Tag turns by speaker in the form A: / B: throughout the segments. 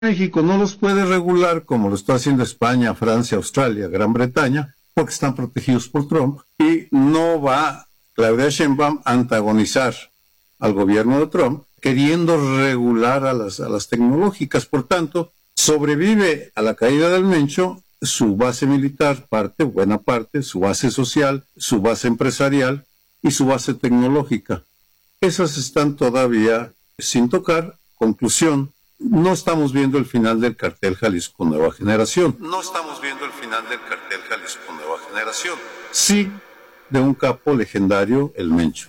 A: México no los puede regular como lo está haciendo España, Francia, Australia, Gran Bretaña, porque están protegidos por Trump, y no va Claudia Sheinbaum a antagonizar al gobierno de Trump, queriendo regular a las tecnológicas. Por tanto, sobrevive a la caída del Mencho su base militar, buena parte, su base social, su base empresarial y su base tecnológica. Esas están todavía sin tocar. Conclusión: no estamos viendo el final del cartel Jalisco Nueva Generación. No estamos viendo el final del cartel Jalisco Nueva Generación. Sí, de un capo legendario, el Mencho.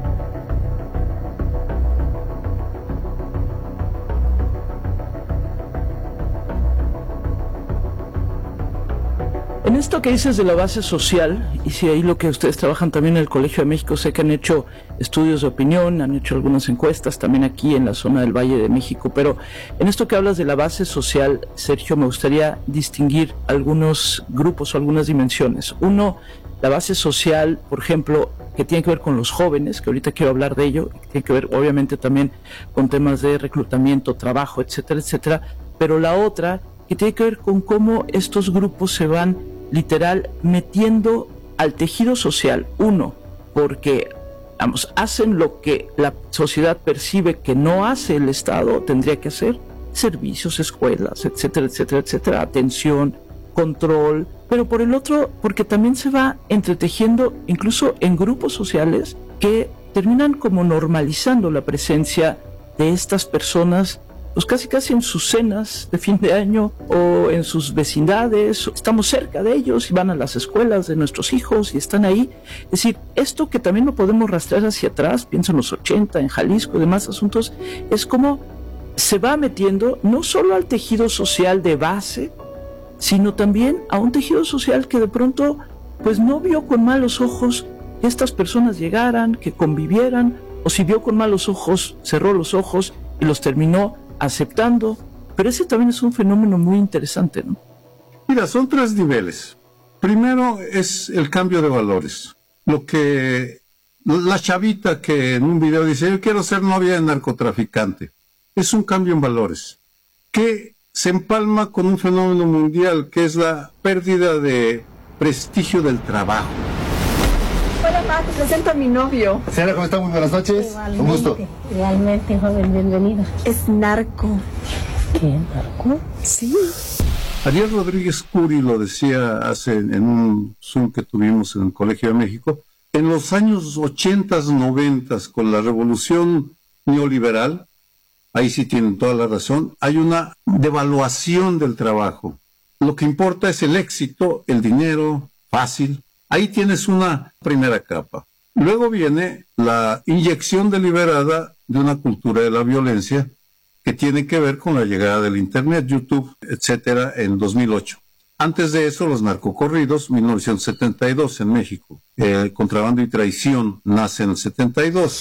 B: En esto que dices de la base social, y si ahí lo que ustedes trabajan también en el Colegio de México, sé que han hecho estudios de opinión, han hecho algunas encuestas también aquí en la zona del Valle de México, pero en esto que hablas de la base social, Sergio, me gustaría distinguir algunos grupos o algunas dimensiones. Uno, la base social, por ejemplo, que tiene que ver con los jóvenes, que ahorita quiero hablar de ello, que tiene que ver obviamente también con temas de reclutamiento, trabajo, etcétera, etcétera, pero la otra, que tiene que ver con cómo estos grupos se van literal metiendo al tejido social. Uno, porque hacen lo que la sociedad percibe que no hace el Estado, tendría que hacer: servicios, escuelas, etcétera, etcétera, etcétera, atención, control. Pero por el otro, porque también se va entretejiendo incluso en grupos sociales que terminan como normalizando la presencia de estas personas, pues casi en sus cenas de fin de año o en sus vecindades. Estamos cerca de ellos y van a las escuelas de nuestros hijos y están ahí. Es decir, esto que también lo podemos rastrear hacia atrás, pienso en los 80, en Jalisco y demás asuntos, es como se va metiendo no solo al tejido social de base, sino también a un tejido social que de pronto pues no vio con malos ojos que estas personas llegaran, que convivieran, o si vio con malos ojos, cerró los ojos y los terminó aceptando. Pero ese también es un fenómeno muy interesante, ¿no?
A: Mira, son tres niveles. Primero es el cambio de valores. Lo que la chavita que en un video dice: yo quiero ser novia de narcotraficante, es un cambio en valores que se empalma con un fenómeno mundial, que es la pérdida de prestigio del trabajo.
C: Hola, Ma, te presento a mi novio.
D: Señora, ¿cómo está? Muy buenas noches.
E: Igualmente,
D: un gusto.
E: Igualmente, joven, bienvenido.
C: Es narco.
E: ¿Qué, narco?
C: Sí.
A: Ariel Rodríguez Curi lo decía en un Zoom que tuvimos en el Colegio de México. En los años 80, 90, con la revolución neoliberal, ahí sí tienen toda la razón, hay una devaluación del trabajo. Lo que importa es el éxito, el dinero fácil. Ahí tienes una primera capa. Luego viene la inyección deliberada de una cultura de la violencia que tiene que ver con la llegada del Internet, YouTube, etcétera, en 2008. Antes de eso, los narcocorridos, 1972 en México. Contrabando y traición nace en el 72.